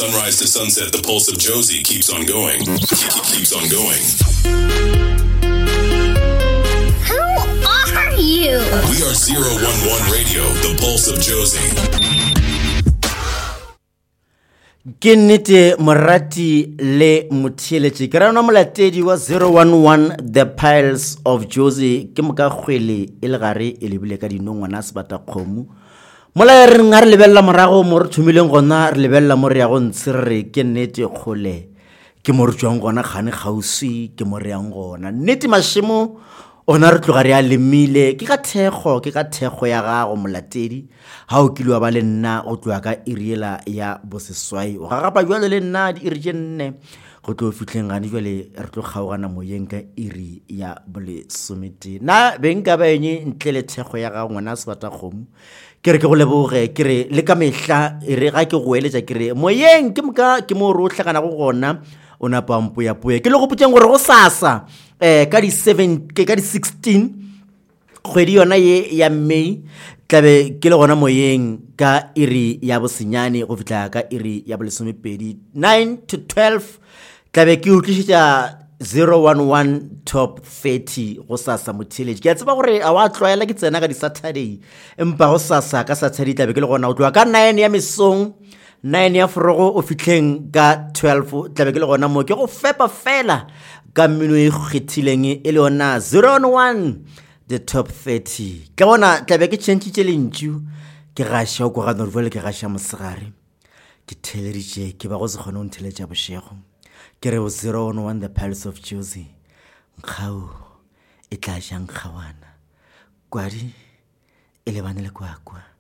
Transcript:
sunrise to sunset, the pulse of Josie keeps on going. Keeps on going. Who are you? We are 011 Radio, the pulse of Josie. Ke nnete morati le motheletše ke rana molatedi wa 011 the piles of Josie ke moka kgwele e le gare e lebile ka dinongwana sebata kgomo mola re nga re lebella morago mo re thomileng gona re lebella mo re ya go ntse re ke nnete kgole ke mo re tswang gona gane gausi ke mo re yang gona nnete mashimo ona re tloga re a lemile ke ka thekgo ya gago molatedi ha o kilwa ba le nna o tloa ka iriela ya boseswai o gagapa jwale le nna di iri tše nne go tlo fitlheng gane jwale re tlo kgaogana moyeng ka iri ya bolesomete na beng ka baenye ntle le thekgo ya gago ngwana sebata kgomo ke re ke go leboge ke re le ka mehla e re ga ke go eletša ke re moyeng ke mo re o hlakana go gona o napa mpoya ke le go putseng gore go sasa ka di 7 ke ka di 16 kgwedi yona ye ya May tlabe ke le gona moyeng ka iri ya bosenyane go fitla ka iri ya bolesomepedi 9 to 12 tlabe ke utlišitša 011 top 30 go sasa motheletši ke a tseba gore a wa tlwaela ke tsena ka di Saturday empa go sasa ka Saturday tlabe ke le gona o tloa ka 9 ya mesong 9 ya forogo o fitlheng ka 12 tlabe ke le gona mo ke go fepa fela ka mmino e kgethileng e le yona 011 the top 30 ke bona tlabe ke tšhentšitše lentšu ke gaša o kwa ga norvele ke gaša mosegare ke theleditše ke ba go se kgone o ntheletša bošego ke re 011 the palace of Josie nkgao e tla ja nkgawana kwadi e lebane le kwakwa